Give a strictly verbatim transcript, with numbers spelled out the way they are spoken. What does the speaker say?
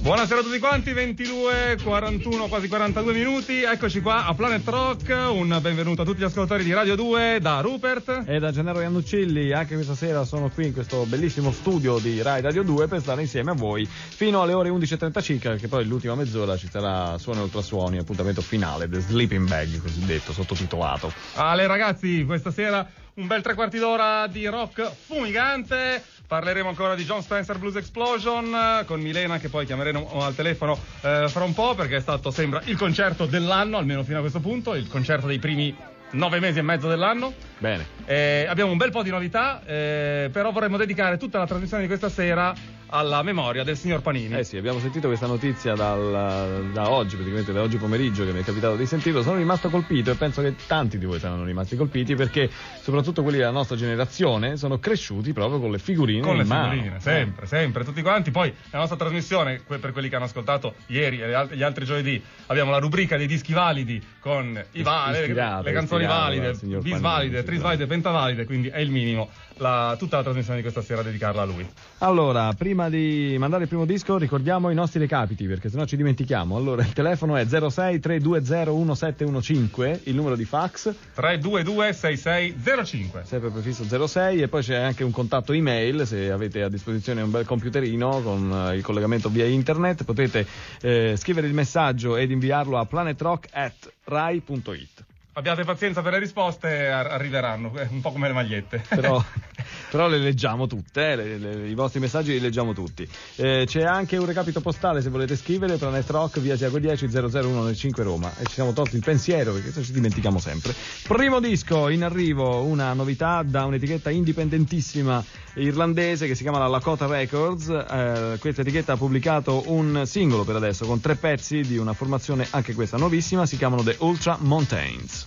Buonasera a tutti quanti, ventidue e quarantuno, quasi quarantadue minuti, eccoci qua a Planet Rock, un benvenuto a tutti gli ascoltatori di Radio due da Rupert e da Gennaro Iannuccilli. Anche questa sera sono qui in questo bellissimo studio di Rai Radio due per stare insieme a voi fino alle ore undici e trenta circa, perché poi l'ultima mezz'ora ci sarà Suoni e Ultrasuoni, appuntamento finale, The Sleeping Bag cosiddetto, sottotitolato. Ale ragazzi, questa sera un bel tre quarti d'ora di rock fumigante. Parleremo ancora di Jon Spencer Blues Explosion con Milena, che poi chiameremo al telefono eh, fra un po', perché è stato, sembra, il concerto dell'anno, almeno fino a questo punto, il concerto dei primi nove mesi e mezzo dell'anno. Bene. Eh, abbiamo un bel po' di novità, eh, però vorremmo dedicare tutta la trasmissione di questa sera alla memoria del signor Panini. Eh sì, abbiamo sentito questa notizia dal, da oggi, praticamente da oggi pomeriggio, che mi è capitato di sentirlo. Sono rimasto colpito e penso che tanti di voi saranno rimasti colpiti, perché soprattutto quelli della nostra generazione sono cresciuti proprio con le figurine con in le mano. figurine, sempre, eh. sempre, tutti quanti. Poi la nostra trasmissione, per quelli che hanno ascoltato ieri e gli altri giovedì, abbiamo la rubrica dei dischi validi con i va- ispirata, le, le canzoni valide, bis valide, tris valide, pentavalide, quindi è il minimo. La, tutta la trasmissione di questa sera dedicarla a lui. Allora, prima di mandare il primo disco ricordiamo i nostri recapiti, perché sennò ci dimentichiamo. Allora, il telefono è zero sei tre due zero uno sette uno cinque, il numero di fax tre due due sei sei zero cinque, sempre prefisso zero sei, e poi c'è anche un contatto email. Se avete a disposizione un bel computerino con uh, il collegamento via internet, potete eh, scrivere il messaggio ed inviarlo a planetrock at rai punto it. Abbiate pazienza per le risposte, arriveranno, un po' come le magliette. Però, però le leggiamo tutte, eh, le, le, i vostri messaggi li leggiamo tutti. Eh, c'è anche un recapito postale se volete scrivere, Planet Rock, via Asiago dieci zero zero uno cinque Roma. E ci siamo tolti il pensiero, perché se ci dimentichiamo sempre. Primo disco in arrivo, una novità da un'etichetta indipendentissima irlandese che si chiama la Lakota Records. Eh, questa etichetta ha pubblicato un singolo per adesso con tre pezzi di una formazione anche questa nuovissima, si chiamano The Ultra Mountains.